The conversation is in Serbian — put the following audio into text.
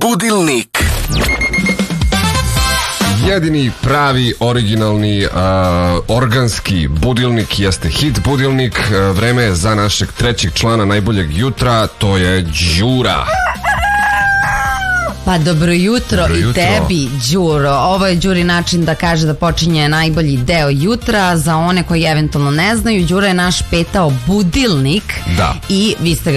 Budilnik. Jedini pravi, originalni, organski budilnik jeste Hit budilnik. Vreme je za našeg trećeg člana najboljeg jutra, to je Đura. Pa dobro jutro i tebi, Đuro. Ovo je Đuri način da kaže da počinje najbolji deo jutra. Za one koji eventualno ne znaju, Đura je naš petao budilnik. Da. I vi ste ga